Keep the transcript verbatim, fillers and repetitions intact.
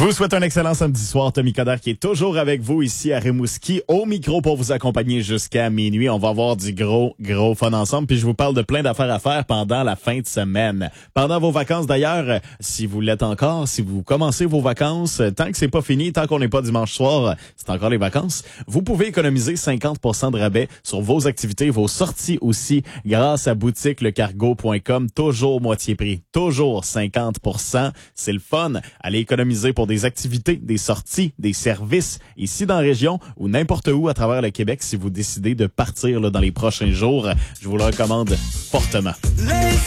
Je vous souhaite un excellent samedi soir. Tommy Coderre qui est toujours avec vous ici à Rimouski au micro pour vous accompagner jusqu'à minuit. On va avoir du gros, gros fun ensemble. Puis je vous parle de plein d'affaires à faire pendant la fin de semaine. Pendant vos vacances d'ailleurs, si vous l'êtes encore, si vous commencez vos vacances, tant que c'est pas fini, tant qu'on n'est pas dimanche soir, c'est encore les vacances, vous pouvez économiser cinquante pour cent de rabais sur vos activités, vos sorties aussi grâce à boutique le cargo point com. Toujours moitié prix. Toujours cinquante pour cent. C'est le fun. Allez économiser pour des activités, des sorties, des services ici dans la région ou n'importe où à travers le Québec si vous décidez de partir là, dans les prochains jours. Je vous le recommande fortement.